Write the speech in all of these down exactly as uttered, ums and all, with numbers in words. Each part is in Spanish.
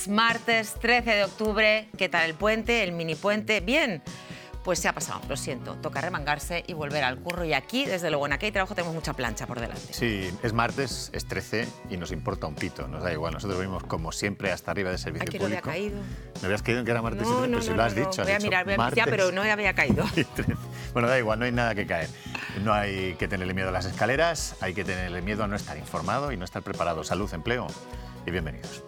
Es martes trece de octubre. ¿Qué tal el puente, el mini puente? Bien, pues se ha pasado, lo siento. Toca remangarse y volver al curro. Y aquí, desde luego, en Aquí hay Trabajo tenemos mucha plancha por delante. Sí, es martes, es trece y nos importa un pito. Nos da igual, nosotros venimos como siempre hasta arriba de servicio Aquí público. no había caído. ¿Me habías caído en que era martes No, y trece? no, Pero si no, lo has no, dicho. no. Voy a has mirar, voy a martes mirar, pero no había caído. y trece. Bueno, da igual, no hay nada que caer. No hay que tenerle miedo a las escaleras, hay que tenerle miedo a no estar informado y no estar preparado. Salud, empleo y bienvenidos.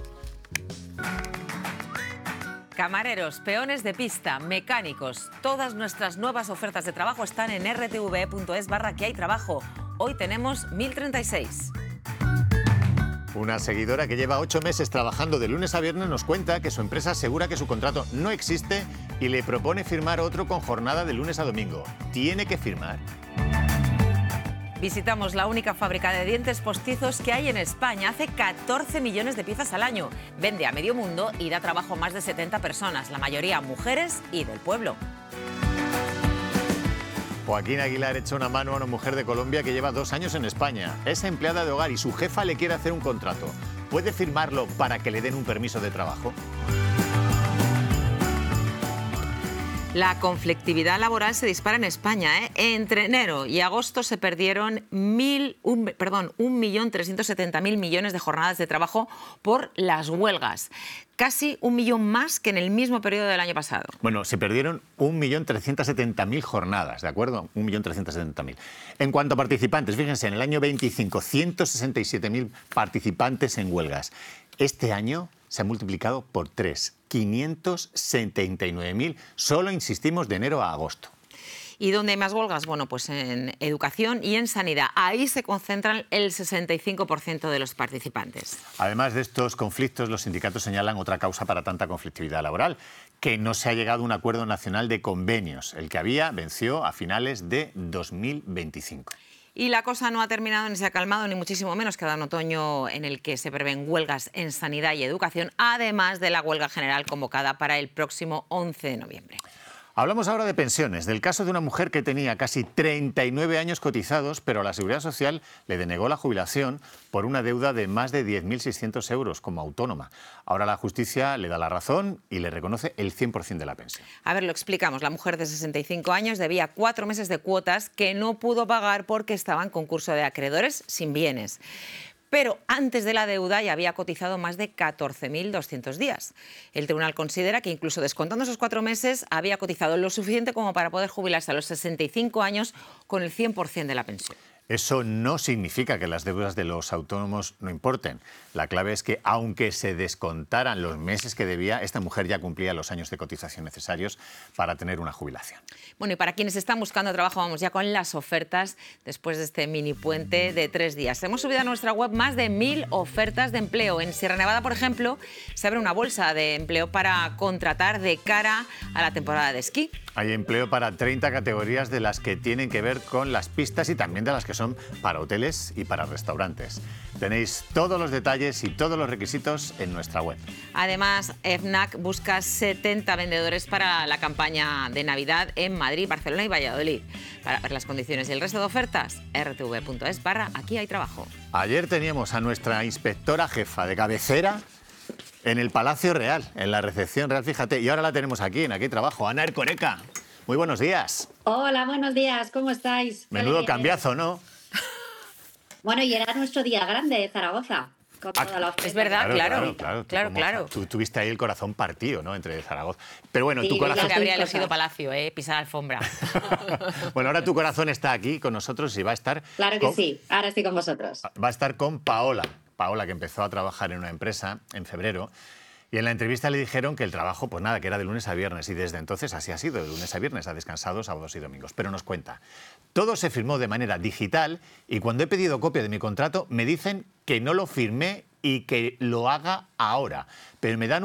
Camareros, peones de pista, mecánicos, todas nuestras nuevas ofertas de trabajo están en r t v e punto es barra que hay trabajo. Hoy tenemos mil treinta y seis. Una seguidora que lleva ocho meses trabajando de lunes a viernes nos cuenta que su empresa asegura que su contrato no existe y le propone firmar otro con jornada de lunes a domingo. Tiene que firmar. Visitamos la única fábrica de dientes postizos que hay en España. Hace catorce millones de piezas al año. Vende a medio mundo y da trabajo a más de setenta personas, la mayoría mujeres y del pueblo. Joaquín Aguilar echa una mano a una mujer de Colombia que lleva dos años en España. Es empleada de hogar y su jefa le quiere hacer un contrato. ¿Puede firmarlo para que le den un permiso de trabajo? La conflictividad laboral se dispara en España, ¿eh? Entre enero y agosto se perdieron mil, un, perdón, un millón trescientos setenta mil millones de jornadas de trabajo por las huelgas. Casi un millón más que en el mismo periodo del año pasado. Bueno, se perdieron un millón trescientos setenta mil jornadas, ¿de acuerdo? un millón trescientos setenta mil. En cuanto a participantes, fíjense, en el año veinticinco, ciento sesenta y siete mil participantes en huelgas. Este año se ha multiplicado por tres, quinientos setenta y nueve mil, solo insistimos de enero a agosto. ¿Y dónde hay más huelgas? Bueno, pues en educación y en sanidad. Ahí se concentran el sesenta y cinco por ciento de los participantes. Además de estos conflictos, los sindicatos señalan otra causa para tanta conflictividad laboral, que no se ha llegado a un acuerdo nacional de convenios. El que había venció a finales de dos mil veinticinco. Y la cosa no ha terminado ni se ha calmado, ni muchísimo menos. Queda un otoño en el que se prevén huelgas en sanidad y educación, además de la huelga general convocada para el próximo once de noviembre. Hablamos ahora de pensiones, del caso de una mujer que tenía casi treinta y nueve años cotizados, pero la Seguridad Social le denegó la jubilación por una deuda de más de diez mil seiscientos euros como autónoma. Ahora la justicia le da la razón y le reconoce el cien por ciento de la pensión. A ver, lo explicamos. La mujer de sesenta y cinco años debía cuatro meses de cuotas que no pudo pagar porque estaba en concurso de acreedores sin bienes. Pero antes de la deuda ya había cotizado más de catorce mil doscientos días. El tribunal considera que incluso descontando esos cuatro meses había cotizado lo suficiente como para poder jubilarse a los sesenta y cinco años con el cien por ciento de la pensión. Eso no significa que las deudas de los autónomos no importen. La clave es que, aunque se descontaran los meses que debía, esta mujer ya cumplía los años de cotización necesarios para tener una jubilación. Bueno, y para quienes están buscando trabajo, vamos ya con las ofertas después de este mini puente de tres días. Hemos subido a nuestra web más de mil ofertas de empleo. En Sierra Nevada, por ejemplo, se abre una bolsa de empleo para contratar de cara a la temporada de esquí. Hay empleo para treinta categorías de las que tienen que ver con las pistas y también de las que son para hoteles y para restaurantes. Tenéis todos los detalles y todos los requisitos en nuestra web. Además, FNAC busca setenta vendedores para la campaña de Navidad en Madrid, Barcelona y Valladolid. Para ver las condiciones y el resto de ofertas, r t v punto es barra aquí hay trabajo. Ayer teníamos a nuestra inspectora jefa de cabecera en el Palacio Real, en la recepción real, fíjate, y ahora la tenemos aquí, en Aquí hay Trabajo. Ana Ercoreca, muy buenos días. Hola, buenos días, ¿cómo estáis? Menudo cambiazo, ¿no? Bueno, y era nuestro día grande de Zaragoza. Con Ah, toda la oferta. Es verdad, claro, claro, claro. claro. Como- claro. Tú tuviste ahí el corazón partido, ¿no?, entre Zaragoza. Pero bueno, Sí, tu vi corazón... Lo que habría Cosas. elegido Palacio, ¿eh? Pisar alfombra. Bueno, ahora tu corazón está aquí con nosotros y va a estar... Claro que con- sí, ahora estoy con vosotros. Va a estar con Paola. Paola, que empezó a trabajar en una empresa en febrero. Y en la entrevista le dijeron que el trabajo, pues nada, que era de lunes a viernes. Y desde entonces así ha sido, de lunes a viernes, ha descansado sábados y domingos. Pero nos cuenta, todo se firmó de manera digital y cuando he pedido copia de mi contrato me dicen que no lo firmé y que lo haga ahora. Pero me dan